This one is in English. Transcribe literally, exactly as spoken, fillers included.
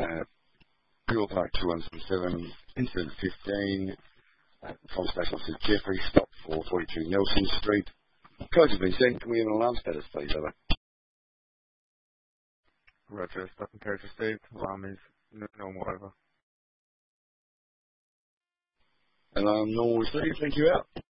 Uh, Pure Park two one seven seven, incident fifteen. Uh, Fire Station Officer Jeffrey, stop for forty-two Nelson Street. Codes have been sent. Can we have an alarm status, please? Over. Roger, stop and code received. Alarm is normal, over. Alarm normal received. Thank you, out.